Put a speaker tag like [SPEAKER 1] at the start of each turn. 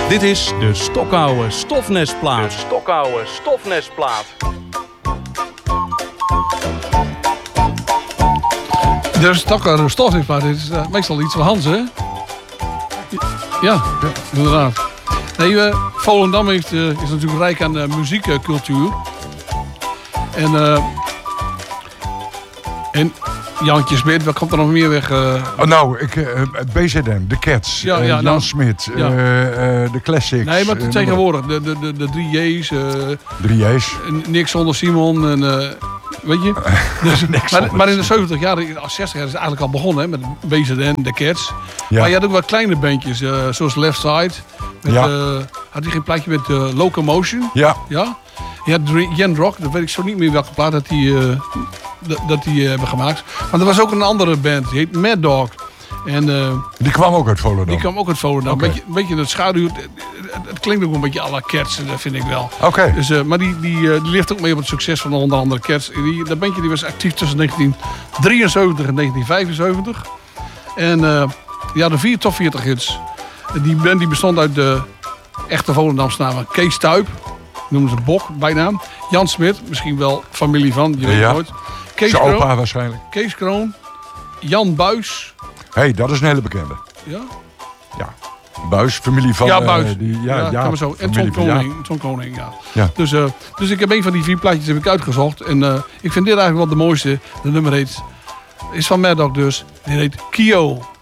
[SPEAKER 1] Dit is de Stokoude Stofnestplaat. De Stokoude Stofnestplaat.
[SPEAKER 2] De Stokoude Stofnestplaat is meestal iets van Hans, hè? Ja, inderdaad. Nee, Volendam is natuurlijk rijk aan muziekcultuur. En Jantje Smit, wat komt er nog meer weg?
[SPEAKER 3] BZN, de Cats, Jan Smit, de Classics.
[SPEAKER 2] Nee, maar tegenwoordig, de 3J's.
[SPEAKER 3] 3J's.
[SPEAKER 2] Niks zonder Simon en... weet je? Dus, maar in de 70 jaar, 60 jaar is het eigenlijk al begonnen, hè, met BZN, de Cats. Ja. Maar je had ook wat kleine bandjes, zoals Left Side. Met, had hij geen plaatje met Locomotion?
[SPEAKER 3] Ja.
[SPEAKER 2] Ja? Je had Jen Rock, dat weet ik zo niet meer welke plaat dat die hebben gemaakt. Maar er was ook een andere band, die heet Mad Dog. En,
[SPEAKER 3] die kwam ook uit Volendam?
[SPEAKER 2] Die kwam ook uit Volendam.
[SPEAKER 3] Okay.
[SPEAKER 2] Een beetje het schaduw. Het klinkt ook een beetje à la Cats, dat vind ik wel.
[SPEAKER 3] Okay.
[SPEAKER 2] Dus, maar die leeft ook mee op het succes van onder andere Cats. Dat bandje die was actief tussen 1973 en 1975. En de 4 top 40 hits. Die band die bestond uit de echte Volendamse namen. Kees Tuip, noemen ze Bok, bijnaam. Jan Smit, misschien wel familie van, je weet het nooit.
[SPEAKER 3] Zijn opa waarschijnlijk.
[SPEAKER 2] Kees Kroon, Jan Buis.
[SPEAKER 3] Dat is een hele bekende.
[SPEAKER 2] Ja?
[SPEAKER 3] Ja. Buis, familie van...
[SPEAKER 2] Ja, Buis.
[SPEAKER 3] Kan
[SPEAKER 2] maar zo. En Ton Koning, ja. Dus ik heb een van die 4 plaatjes heb ik uitgezocht. En ik vind dit eigenlijk wel de mooiste. De nummer is van Mad Dog dus. Die heet Kio.